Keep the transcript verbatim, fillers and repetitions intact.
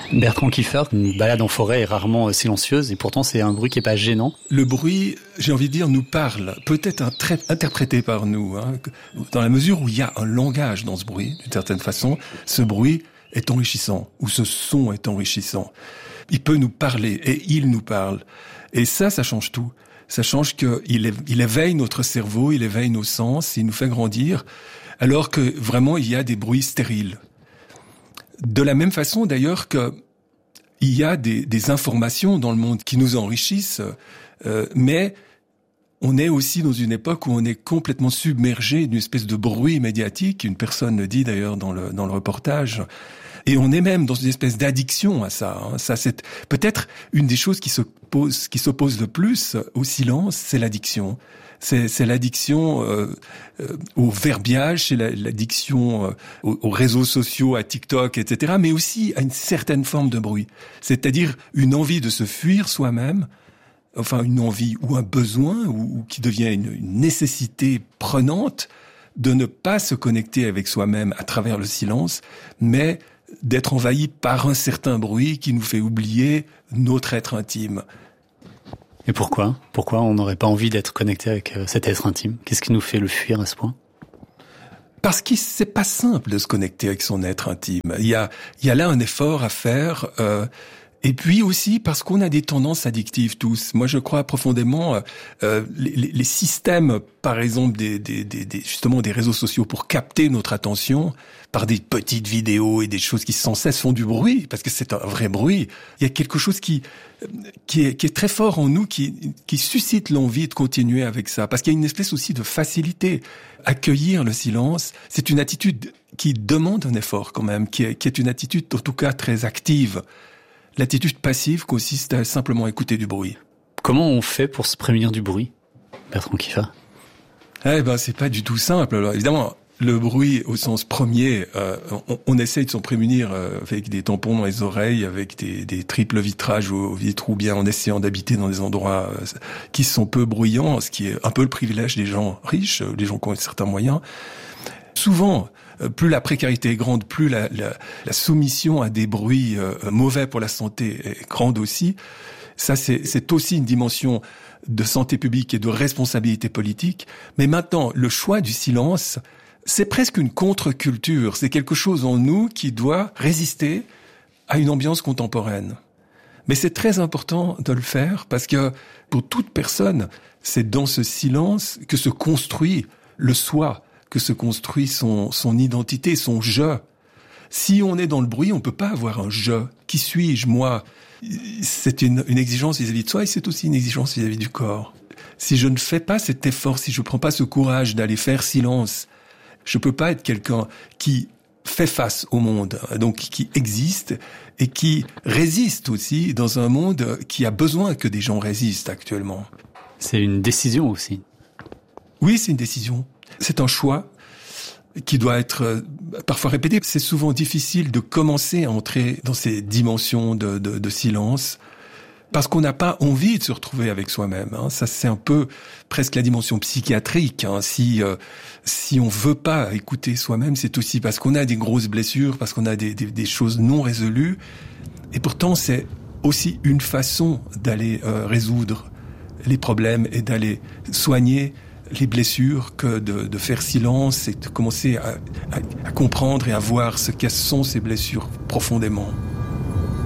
Bertrand Kiefer, une balade en forêt est rarement silencieuse et pourtant c'est un bruit qui est pas gênant. Le bruit, j'ai envie de dire, nous parle, peut-être un trait interprété par nous, hein, dans la mesure où il y a un langage dans ce bruit, d'une certaine façon, ce bruit est enrichissant, ou ce son est enrichissant. Il peut nous parler, et il nous parle. Et ça, ça change tout. Ça change qu'il il éveille notre cerveau, il éveille nos sens, il nous fait grandir, alors que vraiment il y a des bruits stériles. De la même façon d'ailleurs que il y a des, des informations dans le monde qui nous enrichissent, euh, mais on est aussi dans une époque où on est complètement submergé d'une espèce de bruit médiatique, une personne le dit d'ailleurs dans le, dans le reportage, et on est même dans une espèce d'addiction à ça. Hein. Ça, c'est peut-être une des choses qui s'oppose, qui s'oppose le plus au silence, c'est l'addiction. C'est, c'est l'addiction euh, euh, au verbiage, c'est la, l'addiction euh, aux, aux réseaux sociaux, à TikTok, et cetera, mais aussi à une certaine forme de bruit. C'est-à-dire une envie de se fuir soi-même, enfin une envie ou un besoin, ou, ou qui devient une, une nécessité prenante de ne pas se connecter avec soi-même à travers le silence, mais d'être envahi par un certain bruit qui nous fait oublier notre être intime. Et pourquoi ? Pourquoi on n'aurait pas envie d'être connecté avec cet être intime ? Qu'est-ce qui nous fait le fuir à ce point ? Parce que c'est pas simple de se connecter avec son être intime. Il y a, il y a là un effort à faire. Euh, et puis aussi parce qu'on a des tendances addictives tous. Moi, je crois profondément euh, les, les systèmes, par exemple, des, des, des, des, justement des réseaux sociaux pour capter notre attention par des petites vidéos et des choses qui sans cesse font du bruit, parce que c'est un vrai bruit. Il y a quelque chose qui qui est, qui est très fort en nous, qui, qui suscite l'envie de continuer avec ça, parce qu'il y a une espèce aussi de facilité. Accueillir le silence, c'est une attitude qui demande un effort quand même, qui est, qui est une attitude en tout cas très active. L'attitude passive consiste à simplement écouter du bruit. Comment on fait pour se prémunir du bruit, Bertrand Kiefer ? Eh ben, c'est pas du tout simple. Alors, évidemment, le bruit au sens premier, euh, on, on essaye de s'en prémunir euh, avec des tampons dans les oreilles, avec des, des triples vitrages aux vitres, ou bien en essayant d'habiter dans des endroits euh, qui sont peu bruyants, ce qui est un peu le privilège des gens riches, des gens qui ont certains moyens. Souvent, plus la précarité est grande, plus la, la, la soumission à des bruits euh, mauvais pour la santé est grande aussi. Ça, c'est, c'est aussi une dimension de santé publique et de responsabilité politique. Mais maintenant, le choix du silence, c'est presque une contre-culture. C'est quelque chose en nous qui doit résister à une ambiance contemporaine. Mais c'est très important de le faire parce que pour toute personne, c'est dans ce silence que se construit le soi, que se construit son, son identité, son je. Si on est dans le bruit, on peut pas avoir un je. Qui suis-je, moi ? C'est une, une exigence vis-à-vis de soi et c'est aussi une exigence vis-à-vis du corps. Si je ne fais pas cet effort, si je prends pas ce courage d'aller faire silence, je peux pas être quelqu'un qui fait face au monde, donc qui existe et qui résiste aussi dans un monde qui a besoin que des gens résistent actuellement. C'est une décision aussi. Oui, c'est une décision. C'est un choix qui doit être parfois répété. C'est souvent difficile de commencer à entrer dans ces dimensions de, de, de silence parce qu'on n'a pas envie de se retrouver avec soi-même. Hein. Ça, c'est un peu presque la dimension psychiatrique. Hein. Si euh, si on veut pas écouter soi-même, c'est aussi parce qu'on a des grosses blessures, parce qu'on a des, des, des choses non résolues. Et pourtant, c'est aussi une façon d'aller euh, résoudre les problèmes et d'aller soigner les blessures que de, de faire silence et de commencer à, à, à comprendre et à voir ce qu'elles sont ces blessures profondément.